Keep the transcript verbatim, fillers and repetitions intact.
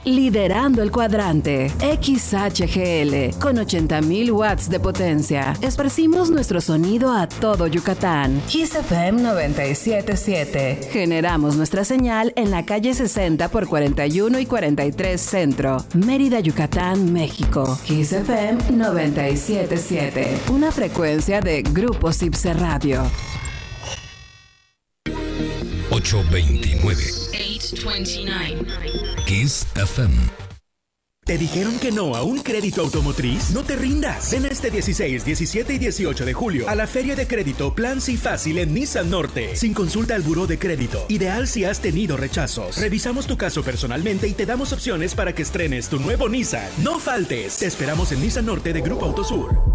liderando el cuadrante. X H G L, con ochenta mil watts de potencia. Esparcimos nuestro sonido a todo Yucatán. Kiss F M noventa y siete punto siete. Generamos nuestra señal en la calle sesenta por cuarenta y uno y cuarenta y tres Centro, Mérida, Yucatán, México. Kiss F M noventa y siete punto siete. Una frecuencia de Grupo Cipse Radio. ochocientos veintinueve. ochocientos veintinueve. Kiss F M. ¿Te dijeron que no a un crédito automotriz? No te rindas. Ven este dieciséis, diecisiete y dieciocho de julio a la Feria de Crédito Plan Sí Fácil en Nissan Norte. Sin consulta al buró de crédito. Ideal si has tenido rechazos. Revisamos tu caso personalmente y te damos opciones para que estrenes tu nuevo Nissan. No faltes. Te esperamos en Nissan Norte de Grupo Autosur.